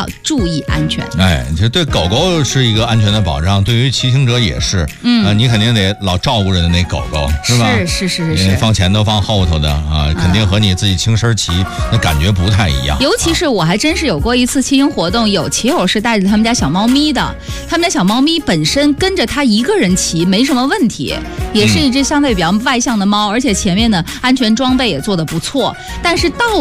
要注意安全。 这对狗狗是一个安全的保障，对于骑行者也是。你肯定得老照顾着那狗狗，是吧？ 是。 放前头放后头的啊，肯定和你自己亲身骑那感觉不太一样。 尤其是我还真是有过一次骑行活动，有骑友是带着他们家小猫咪的，他们家小猫咪本身跟着他一个人骑没什么问题，也是一只相对比较外向的猫，而且前面的安全装备也做得不错，但是到